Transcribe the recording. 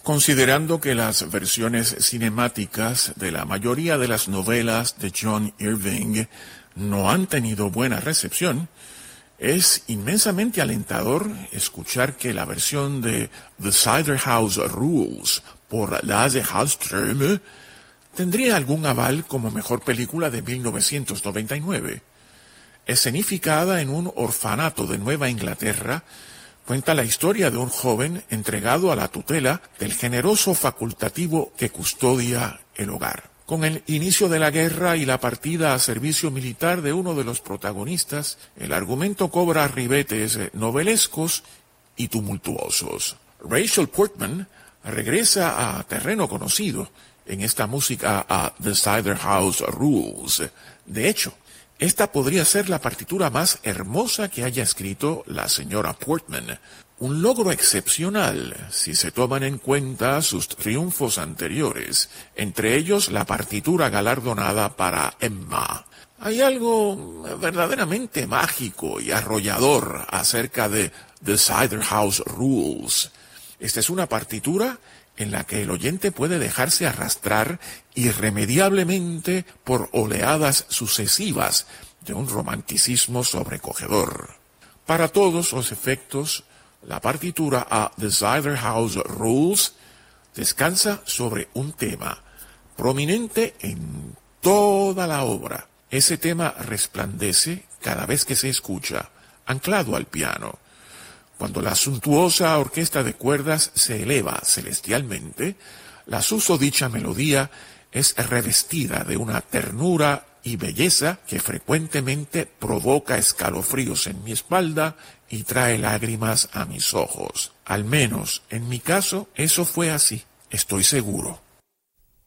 Considerando que las versiones cinemáticas de la mayoría de las novelas de John Irving no han tenido buena recepción, es inmensamente alentador escuchar que la versión de The Cider House Rules por Lasse Hallström tendría algún aval como mejor película de 1999. Escenificada en un orfanato de Nueva Inglaterra, cuenta la historia de un joven entregado a la tutela del generoso facultativo que custodia el hogar. Con el inicio de la guerra y la partida a servicio militar de uno de los protagonistas, el argumento cobra ribetes novelescos y tumultuosos. Rachel Portman regresa a terreno conocido en esta música a The Cider House Rules. De hecho, esta podría ser la partitura más hermosa que haya escrito la señora Portman. Un logro excepcional si se toman en cuenta sus triunfos anteriores, entre ellos la partitura galardonada para Emma. Hay algo verdaderamente mágico y arrollador acerca de The Cider House Rules. Esta es una partitura en la que el oyente puede dejarse arrastrar irremediablemente por oleadas sucesivas de un romanticismo sobrecogedor. Para todos los efectos, la partitura a The Cider House Rules descansa sobre un tema prominente en toda la obra. Ese tema resplandece cada vez que se escucha, anclado al piano. Cuando la suntuosa orquesta de cuerdas se eleva celestialmente, la susodicha melodía es revestida de una ternura y belleza que frecuentemente provoca escalofríos en mi espalda y trae lágrimas a mis ojos. Al menos, en mi caso, eso fue así, estoy seguro.